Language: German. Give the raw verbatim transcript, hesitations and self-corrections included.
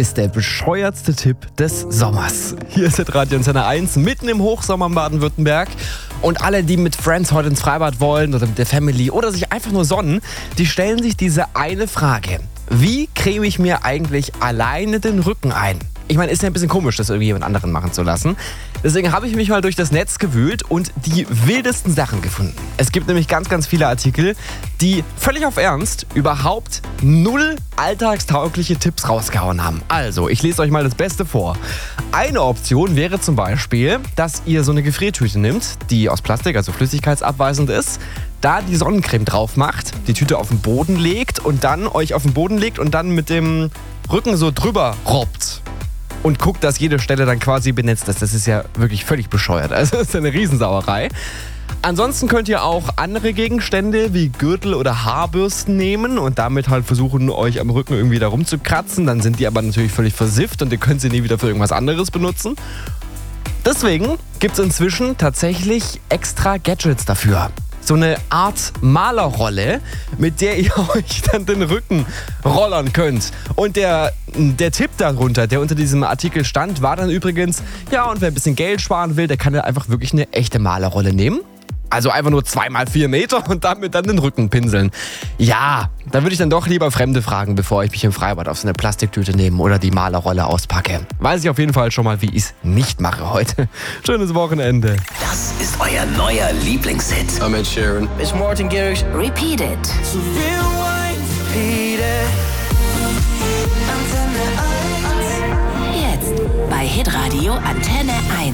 ist der bescheuertste Tipp des Sommers. Hier ist der Radio Antenne eins, mitten im Hochsommer in Baden-Württemberg. Und alle, die mit Friends heute ins Freibad wollen oder mit der Family oder sich einfach nur sonnen, die stellen sich diese eine Frage. Wie creme ich mir eigentlich alleine den Rücken ein? Ich meine, ist ja ein bisschen komisch, das irgendwie jemand anderen machen zu lassen. Deswegen habe ich mich mal durch das Netz gewühlt und die wildesten Sachen gefunden. Es gibt nämlich ganz, ganz viele Artikel, die völlig auf Ernst überhaupt null alltagstaugliche Tipps rausgehauen haben. Also, ich lese euch mal das Beste vor. Eine Option wäre zum Beispiel, dass ihr so eine Gefriertüte nimmt, die aus Plastik, also flüssigkeitsabweisend ist, da die Sonnencreme drauf macht, die Tüte auf den Boden legt und dann euch auf den Boden legt und dann mit dem Rücken so drüber robbt. Und guckt, dass jede Stelle dann quasi benetzt ist. Das ist ja wirklich völlig bescheuert. Also das ist eine Riesensauerei. Ansonsten könnt ihr auch andere Gegenstände wie Gürtel oder Haarbürsten nehmen und damit halt versuchen, euch am Rücken irgendwie da rumzukratzen. Dann sind die aber natürlich völlig versifft und ihr könnt sie nie wieder für irgendwas anderes benutzen. Deswegen gibt es inzwischen tatsächlich extra Gadgets dafür. So eine Art Malerrolle, mit der ihr euch dann den Rücken rollern könnt. Und der, der Tipp darunter, der unter diesem Artikel stand, war dann übrigens, ja, und wer ein bisschen Geld sparen will, der kann ja einfach wirklich eine echte Malerrolle nehmen. Also einfach nur zwei mal vier Meter und damit dann den Rücken pinseln. Ja, da würde ich dann doch lieber Fremde fragen, bevor ich mich im Freibad auf so eine Plastiktüte nehme oder die Malerrolle auspacke. Weiß ich auf jeden Fall schon mal, wie ich es nicht mache heute. Schönes Wochenende. Das ist euer neuer Lieblingshit. I'm Ed Sheeran. It's Martin Garrix. Repeat it. So rewind, repeat it. Jetzt bei Hitradio Antenne eins.